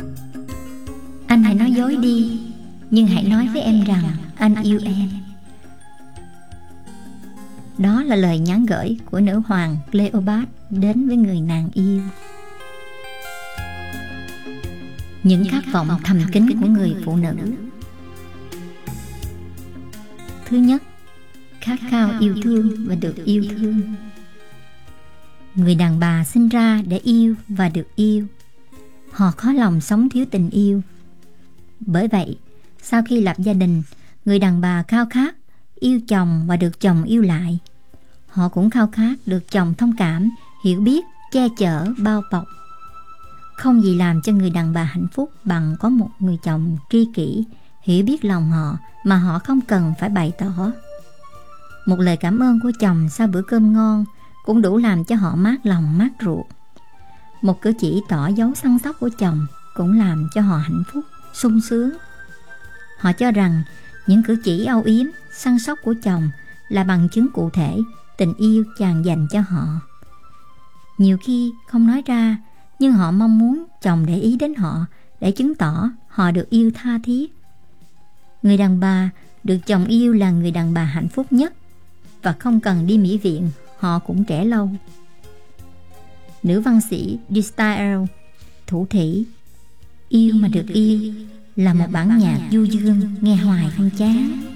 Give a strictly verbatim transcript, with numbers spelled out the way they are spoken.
Anh hãy nói dối đi, nhưng hãy nói với em rằng anh yêu em. Đó là lời nhắn gửi của nữ hoàng Cleopatra đến với người nàng yêu. Những khát vọng thầm kín của người phụ nữ. Thứ nhất, khát khao yêu thương và được yêu thương. Người đàn bà sinh ra để yêu và được yêu. Họ khó lòng sống thiếu tình yêu. Bởi vậy, sau khi lập gia đình, người đàn bà khao khát yêu chồng và được chồng yêu lại. Họ cũng khao khát được chồng thông cảm, hiểu biết, che chở, bao bọc. Không gì làm cho người đàn bà hạnh phúc bằng có một người chồng tri kỷ, hiểu biết lòng họ mà họ không cần phải bày tỏ. Một lời cảm ơn của chồng sau bữa cơm ngon cũng đủ làm cho họ mát lòng mát ruột. Một cử chỉ tỏ dấu săn sóc của chồng cũng làm cho họ hạnh phúc, sung sướng. Họ cho rằng những cử chỉ âu yếm, săn sóc của chồng là bằng chứng cụ thể tình yêu chàng dành cho họ. Nhiều khi không nói ra, nhưng họ mong muốn chồng để ý đến họ để chứng tỏ họ được yêu tha thiết. Người đàn bà được chồng yêu là người đàn bà hạnh phúc nhất, và không cần đi mỹ viện họ cũng trẻ lâu. Nữ văn sĩ Disraeli thủ thỉ: yêu mà được yêu là một bản nhạc du dương nghe hoài không chán.